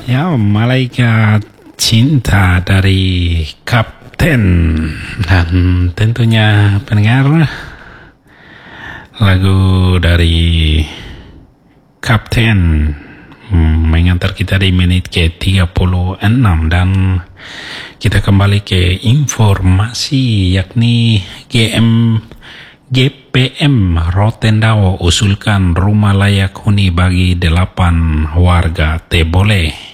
Ya, malaikat cinta dari Kapten. Dan tentunya pendengar, lagu dari Kapten mengantar kita di menit ke 36 dan kita kembali ke informasi, yakni GPM Rotendao usulkan rumah layak huni bagi 8 warga Tebole.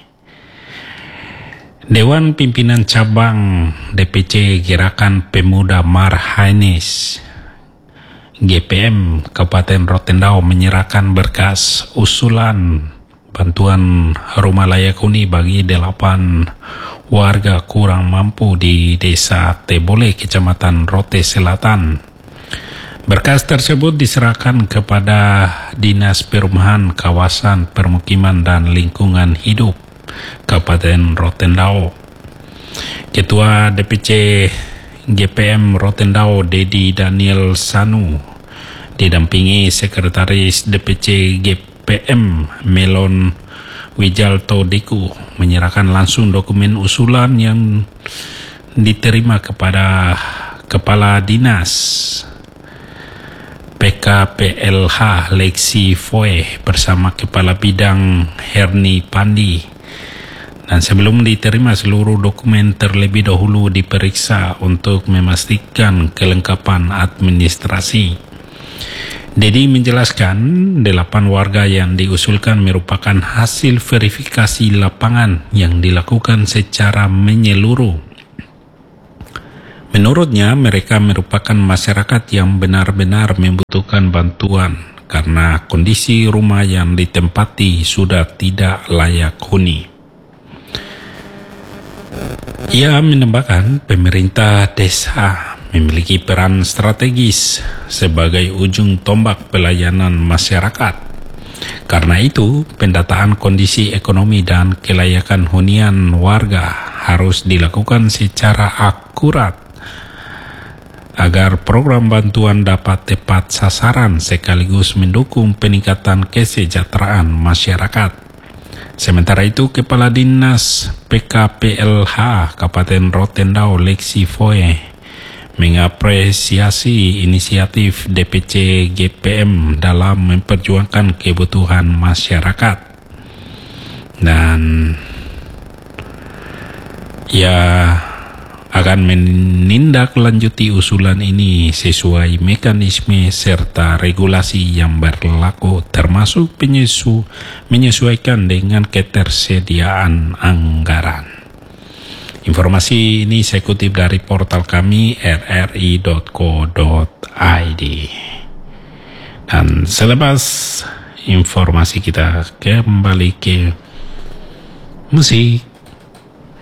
Dewan Pimpinan Cabang DPC Gerakan Pemuda Marhanis GPM Kabupaten Rotendao menyerahkan berkas usulan bantuan rumah layak huni bagi 8 warga kurang mampu di Desa Tebole, Kecamatan Rote Selatan. Berkas tersebut diserahkan kepada Dinas Perumahan Kawasan Permukiman dan Lingkungan Hidup Kabupaten Rotendao. Ketua DPC GPM Rotendao Dedi Daniel Sanu didampingi Sekretaris DPC GPM Melon Wijalto Diku menyerahkan langsung dokumen usulan yang diterima kepada Kepala Dinas PKPLH Lexi Foe bersama Kepala Bidang Herni Pandi. Dan sebelum diterima, seluruh dokumen terlebih dahulu diperiksa untuk memastikan kelengkapan administrasi. Dedi menjelaskan 8 warga yang diusulkan merupakan hasil verifikasi lapangan yang dilakukan secara menyeluruh. Menurutnya, mereka merupakan masyarakat yang benar-benar membutuhkan bantuan karena kondisi rumah yang ditempati sudah tidak layak huni. Ia menambahkan pemerintah desa memiliki peran strategis sebagai ujung tombak pelayanan masyarakat. Karena itu, pendataan kondisi ekonomi dan kelayakan hunian warga harus dilakukan secara akurat agar program bantuan dapat tepat sasaran sekaligus mendukung peningkatan kesejahteraan masyarakat. Sementara itu, Kepala Dinas PKPLH Kabupaten Rotendao Lexi Foe mengapresiasi inisiatif DPC GPM dalam memperjuangkan kebutuhan masyarakat. Dan ia akan menindaklanjuti usulan ini sesuai mekanisme serta regulasi yang berlaku, termasuk menyesuaikan dengan ketersediaan anggaran. Informasi ini saya kutip dari portal kami rri.co.id. Dan selepas informasi kita kembali ke musik.